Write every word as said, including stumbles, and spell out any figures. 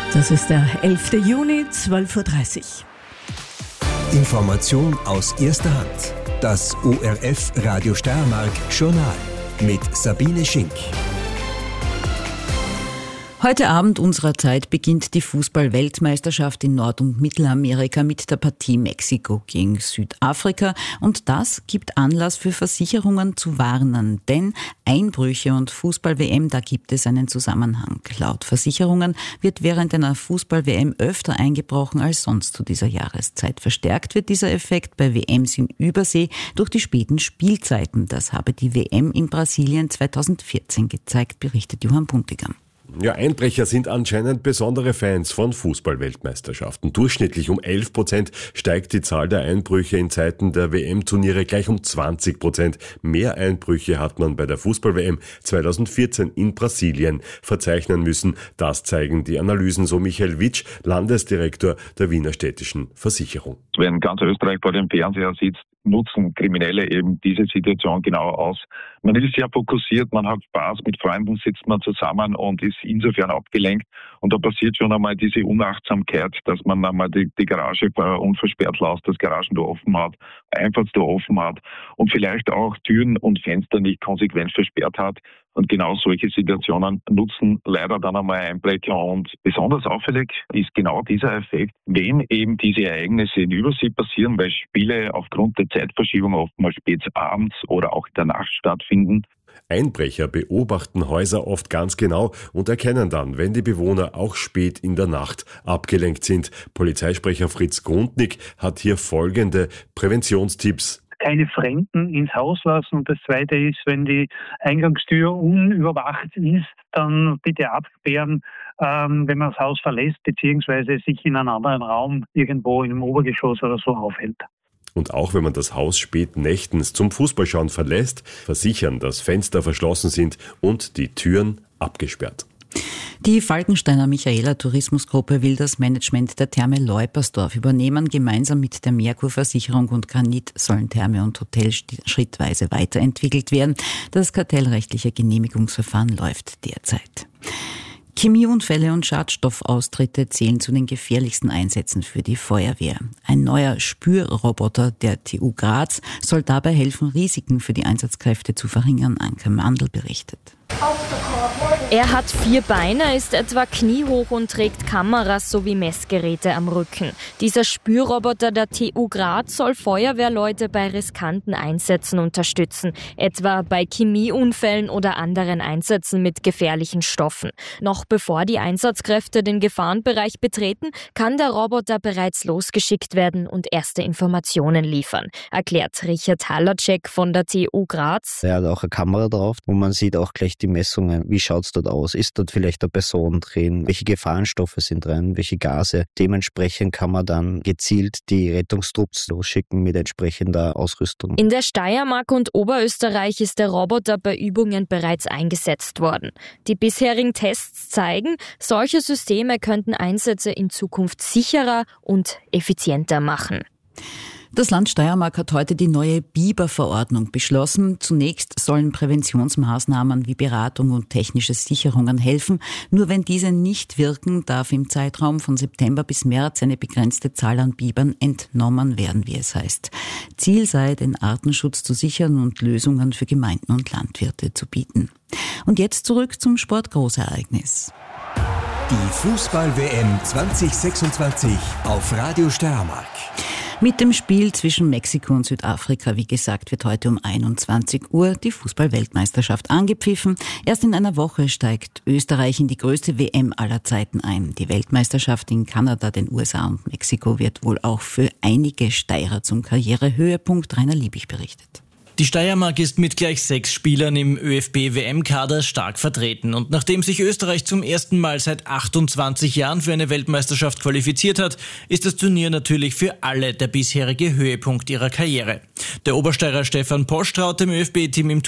Das ist der elfte Juni, zwölf Uhr dreißig. Information aus erster Hand. Das O R F Radio Steiermark Journal mit Sabine Schink. Heute Abend unserer Zeit beginnt die Fußball-Weltmeisterschaft in Nord- und Mittelamerika mit der Partie Mexiko gegen Südafrika. Und das gibt Anlass für Versicherungen zu warnen. Denn Einbrüche und Fußball-W M, da gibt es einen Zusammenhang. Laut Versicherungen wird während einer Fußball-W M öfter eingebrochen als sonst zu dieser Jahreszeit. Verstärkt wird dieser Effekt bei W Ms in Übersee durch die späten Spielzeiten. Das habe die W M in Brasilien zweitausendvierzehn gezeigt, berichtet Johann Puntigam. Ja, Einbrecher sind anscheinend besondere Fans von Fußball-Weltmeisterschaften. Durchschnittlich um elf Prozent steigt die Zahl der Einbrüche in Zeiten der W M-Turniere gleich um zwanzig Prozent. Mehr Einbrüche hat man bei der Fußball-W M zweitausendvierzehn in Brasilien verzeichnen müssen. Das zeigen die Analysen, so Michael Witsch, Landesdirektor der Wiener Städtischen Versicherung. Wenn ganz Österreich vor dem Fernseher sitzt, nutzen Kriminelle eben diese Situation genau aus. Man ist sehr fokussiert, man hat Spaß, mit Freunden sitzt man zusammen und ist insofern abgelenkt. Und da passiert schon einmal diese Unachtsamkeit, dass man einmal die, die Garage unversperrt lässt, das Garagentor offen hat, Einfahrtstor offen hat und vielleicht auch Türen und Fenster nicht konsequent versperrt hat. Und genau solche Situationen nutzen leider dann einmal Einbrecher. Und besonders auffällig ist genau dieser Effekt, wenn eben diese Ereignisse in Übersee passieren, weil Spiele aufgrund der Zeitverschiebung oftmals spät abends oder auch in der Nacht stattfinden. Einbrecher beobachten Häuser oft ganz genau und erkennen dann, wenn die Bewohner auch spät in der Nacht abgelenkt sind. Polizeisprecher Fritz Grundnick hat hier folgende Präventionstipps. Keine Fremden ins Haus lassen. Und das Zweite ist, wenn die Eingangstür unüberwacht ist, dann bitte absperren, ähm, wenn man das Haus verlässt, beziehungsweise sich in einem anderen Raum irgendwo im Obergeschoss oder so aufhält. Und auch wenn man das Haus spät nächtens zum Fußballschauen verlässt, versichern, dass Fenster verschlossen sind und die Türen abgesperrt. Die Falkensteiner Michaela Tourismusgruppe will das Management der Therme Leupersdorf übernehmen. Gemeinsam mit der Merkur Versicherung und Granit sollen Therme und Hotel schrittweise weiterentwickelt werden. Das kartellrechtliche Genehmigungsverfahren läuft derzeit. Chemieunfälle und Schadstoffaustritte zählen zu den gefährlichsten Einsätzen für die Feuerwehr. Ein neuer Spürroboter der T U Graz soll dabei helfen, Risiken für die Einsatzkräfte zu verringern, Anke Mandl berichtet. Er hat vier Beine, ist etwa kniehoch und trägt Kameras sowie Messgeräte am Rücken. Dieser Spürroboter der T U Graz soll Feuerwehrleute bei riskanten Einsätzen unterstützen, etwa bei Chemieunfällen oder anderen Einsätzen mit gefährlichen Stoffen. Noch bevor die Einsatzkräfte den Gefahrenbereich betreten, kann der Roboter bereits losgeschickt werden und erste Informationen liefern, erklärt Richard Halacek von der T U Graz. Er hat auch eine Kamera drauf, wo man sieht auch gleich die Messungen. Wie schaut es dort aus? Ist dort vielleicht eine Person drin? Welche Gefahrenstoffe sind drin? Welche Gase? Dementsprechend kann man dann gezielt die Rettungstrupps losschicken mit entsprechender Ausrüstung. In der Steiermark und Oberösterreich ist der Roboter bei Übungen bereits eingesetzt worden. Die bisherigen Tests zeigen, solche Systeme könnten Einsätze in Zukunft sicherer und effizienter machen. Das Land Steiermark hat heute die neue Biberverordnung beschlossen. Zunächst sollen Präventionsmaßnahmen wie Beratung und technische Sicherungen helfen. Nur wenn diese nicht wirken, darf im Zeitraum von September bis März eine begrenzte Zahl an Bibern entnommen werden, wie es heißt. Ziel sei, den Artenschutz zu sichern und Lösungen für Gemeinden und Landwirte zu bieten. Und jetzt zurück zum Sportgroßereignis. Die Fußball-W M zwanzig sechsundzwanzig auf Radio Steiermark. Mit dem Spiel zwischen Mexiko und Südafrika, wie gesagt, wird heute um einundzwanzig Uhr die Fußball-Weltmeisterschaft angepfiffen. Erst in einer Woche steigt Österreich in die größte W M aller Zeiten ein. Die Weltmeisterschaft in Kanada, den U S A und Mexiko wird wohl auch für einige Steirer zum Karrierehöhepunkt. Rainer Liebig berichtet. Die Steiermark ist mit gleich sechs Spielern im ÖFB-W M-Kader stark vertreten. Und nachdem sich Österreich zum ersten Mal seit achtundzwanzig Jahren für eine Weltmeisterschaft qualifiziert hat, ist das Turnier natürlich für alle der bisherige Höhepunkt ihrer Karriere. Der Obersteirer Stefan Posch traut dem ÖFB-Team im